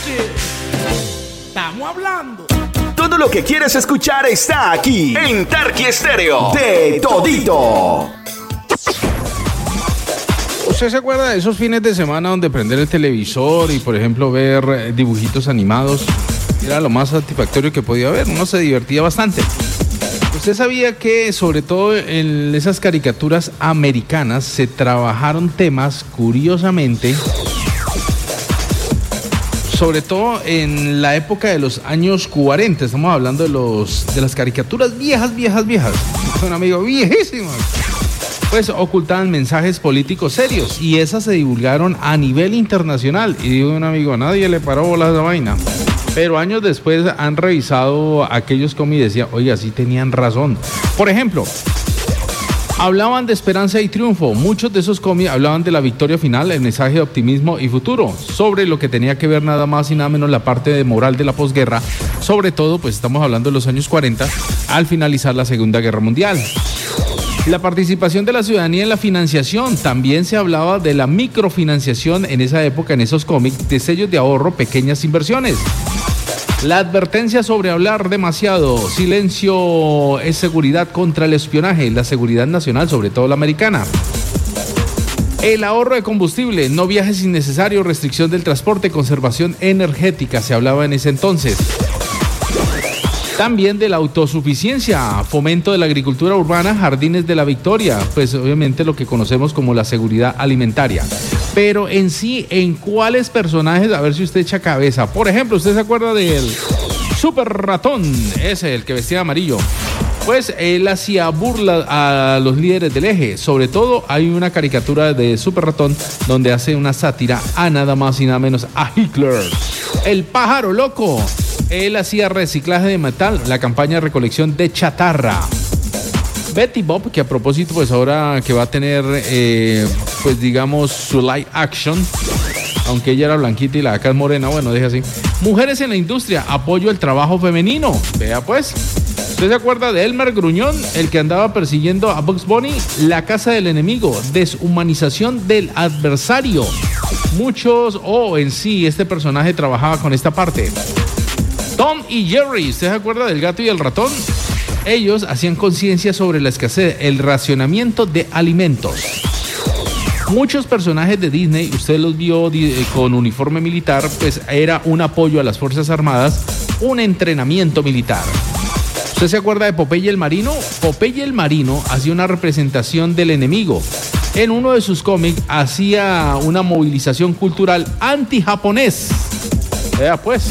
Estamos hablando. Todo lo que quieres escuchar está aquí en Tarqui Estéreo. De todito. ¿Usted se acuerda de esos fines de semana donde prender el televisor y, por ejemplo, ver dibujitos animados? Era lo más satisfactorio que podía haber. Uno se divertía bastante. ¿Usted sabía que, sobre todo en esas caricaturas americanas, se trabajaron temas, curiosamente, sobre todo en la época de los años 40? Estamos hablando de las caricaturas viejas. Un amigo viejísimo. Pues ocultaban mensajes políticos serios y esas se divulgaron a nivel internacional. Y digo un amigo, nadie le paró bolas a esa vaina. Pero años después han revisado aquellos cómics y decían, oiga, sí tenían razón. Por ejemplo, hablaban de esperanza y triunfo. Muchos de esos cómics hablaban de la victoria final, el mensaje de optimismo y futuro, sobre lo que tenía que ver nada más y nada menos la parte de moral de la posguerra. Sobre todo, pues estamos hablando de los años 40, al finalizar la Segunda Guerra Mundial. La participación de la ciudadanía en la financiación. También se hablaba de la microfinanciación en esa época, en esos cómics, de sellos de ahorro, pequeñas inversiones. La advertencia sobre hablar demasiado. Silencio es seguridad contra el espionaje. La seguridad nacional, sobre todo la americana. El ahorro de combustible. No viajes innecesarios. Restricción del transporte. Conservación energética. Se hablaba en ese entonces. También de la autosuficiencia, fomento de la agricultura urbana, jardines de la victoria, pues obviamente lo que conocemos como la seguridad alimentaria. Pero en sí, ¿en cuáles personajes? A ver si usted echa cabeza. Por ejemplo, ¿usted se acuerda del Super Ratón? Ese, el que vestía amarillo. Pues él hacía burla a los líderes del eje. Sobre todo hay una caricatura de Super Ratón donde hace una sátira a nada más y nada menos a Hitler. El pájaro loco. Él hacía reciclaje de metal, la campaña de recolección de chatarra. Betty Bob, que a propósito, pues ahora que va a tener, pues digamos, su live action, aunque ella era blanquita y la de acá es morena, bueno, deje así. Mujeres en la industria, apoyo al trabajo femenino. Vea pues. ¿Usted se acuerda de Elmer Gruñón, el que andaba persiguiendo a Bugs Bunny? La casa del enemigo, deshumanización del adversario. Muchos, en sí, este personaje trabajaba con esta parte. Tom y Jerry, ¿usted se acuerda del gato y el ratón? Ellos hacían conciencia sobre la escasez, el racionamiento de alimentos. Muchos personajes de Disney, usted los vio con uniforme militar, pues era un apoyo a las Fuerzas Armadas, un entrenamiento militar. ¿Usted se acuerda de Popeye el Marino? Popeye el Marino hacía una representación del enemigo. En uno de sus cómics hacía una movilización cultural anti-japonés. Vea pues.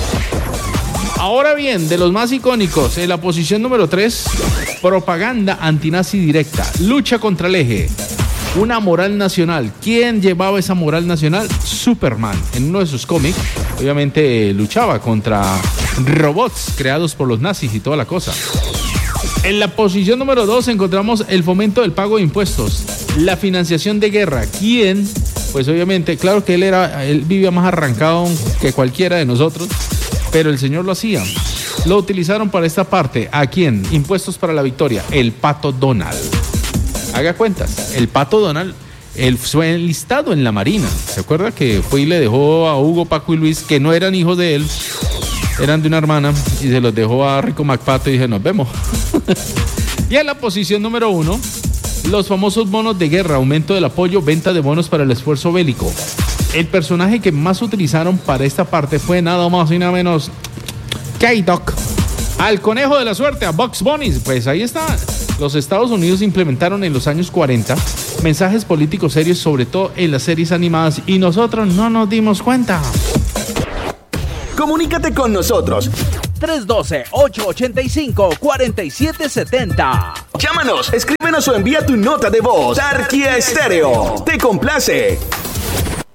Ahora bien, de los más icónicos, en la posición número 3, propaganda antinazi directa, lucha contra el eje, una moral nacional. ¿Quién llevaba esa moral nacional? Superman. En uno de sus cómics, obviamente luchaba contra robots creados por los nazis y toda la cosa. En la posición número 2 encontramos el fomento del pago de impuestos, la financiación de guerra. ¿Quién? Pues obviamente, claro que él vivía más arrancado que cualquiera de nosotros, pero el señor lo hacía. Lo utilizaron para esta parte. ¿A quién? Impuestos para la victoria. El Pato Donald. Haga cuentas. El Pato Donald, él fue enlistado en la Marina. ¿Se acuerda que fue y le dejó a Hugo, Paco y Luis, que no eran hijos de él, eran de una hermana, y se los dejó a Rico MacPato y dije, nos vemos? Y en la posición número 1, los famosos bonos de guerra, aumento del apoyo, venta de bonos para el esfuerzo bélico. El personaje que más utilizaron para esta parte fue nada más y nada menos K-Doc. Al conejo de la suerte, a Bugs Bunny. Pues ahí está. Los Estados Unidos implementaron en los años 40 mensajes políticos serios, sobre todo en las series animadas, y nosotros no nos dimos cuenta. Comunícate con nosotros. 312-885-4770. Llámanos, escríbenos o envía tu nota de voz. Tarqui Estéreo. Te complace.